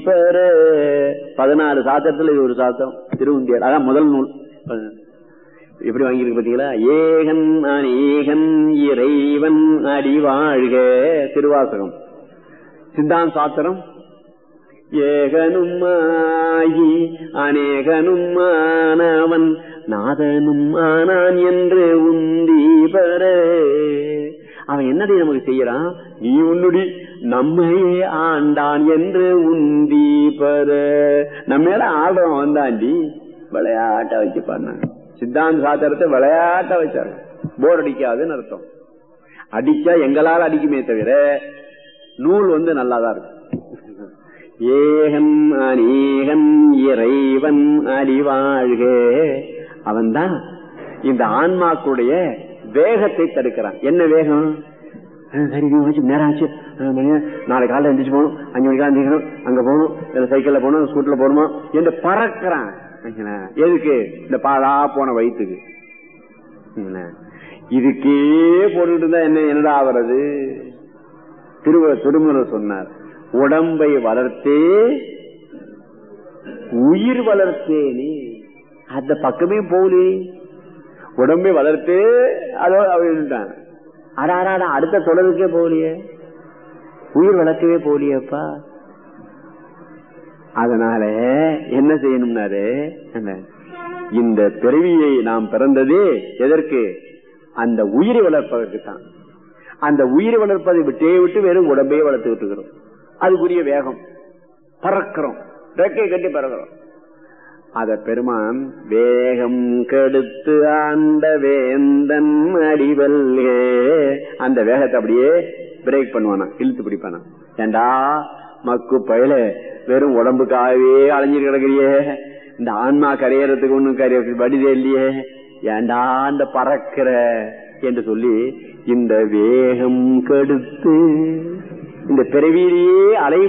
14 சாத்திரத்துல இது ஒரு சாத்திரம் திருவுந்தியார். அதான் முதல் நூல். எப்படி வாங்கியிருக்கு பாத்தீங்களா? ஏகன் அநேகன் இறைவன் அடி வாழ்க திருவாசகம். சித்தாந்த சாத்திரம் ஏகனும் ஆகி அநேகனும் ஆனவன் நாதனும் ஆனான் என்று உந்தி பெற. அவன் என்னடி நமக்கு செய்யறான்? நீ உன்னுடி நம்மையே ஆண்டான் என்று உந்தி பெற. நம்ம மேல ஆடுறோம் வந்தாண்டி விளையாட்ட வச்சு பண்ணாங்க. சித்தாந்த சாத்திரத்தை விளையாட்ட வச்சாங்க. போர் அடிக்காதுன்னு அர்த்தம். அடிச்சா எங்களால் அடிக்குமே தவிர நூல் நல்லாதான் இருக்கு. ஏகன் அநேகன் இறைவன் அறிவாழ்க. அவன்தான் இந்த ஆன்மாக்குடைய வேகத்தை தடுக்கிறான். என்ன வேகம்? நேரம் ஆச்சு, நாளை காலையில் எந்திரிச்சு போகணும், 5 மணிக்கா எந்திரிக்கணும், அங்க போகணும், சைக்கிள்ல போகணும், ஸ்கூட்டர்ல போகணுமா என்று பறக்கிறான். எதுக்கு? இந்த பாழா போன வயிற்றுக்கு. இதுக்கே போட்டுட்டு இருந்தா என்னடா ஆகிறது? திருமூலர் சொன்னார், உடம்பை வளர்த்தே உயிர் வளர்த்தேனே. அந்த பக்கமே போலி. உடம்பை வளர்த்து அதோ அப்படின்ட்டான். அடாடா அடுத்த தொடருக்கே போலியே, உயிர் வளர்க்கவே போலியப்பா. அதனால என்ன செய்யணும்னாரு, இந்த பிறவியை நாம் பிறந்ததே எதற்கு? அந்த உயிரை வளர்ப்பதற்கு தான். அந்த உயிரை வளர்ப்பதை விட்டே விட்டு வெறும் உடம்பையே வளர்த்துக்கிட்டு இருக்கிறோம். அதுக்குரிய வேகம், பறக்கிறோம், ரெக்கை கட்டி பறக்கிறோம். அத பெருமான் வேகம் கெடுத்து ஆண்ட வேந்தன் அடிவல்லே. அந்த வேகத்தை அப்படியே பிரேக் பண்ணுவானா, இழுத்து பிடிப்பானா. ஏண்டா மக்கு பயில வெறும் உடம்புக்காகவே அலைஞ்சிட்டு கிடக்குறியே, இந்த ஆன்மா கரையறதுக்கு ஒண்ணு வடிதே இல்லையே, ஏண்டா அந்த பறக்கிற என்று சொல்லி இந்த வேகம் கெடுத்து இந்த பிறவியிலேயே அலை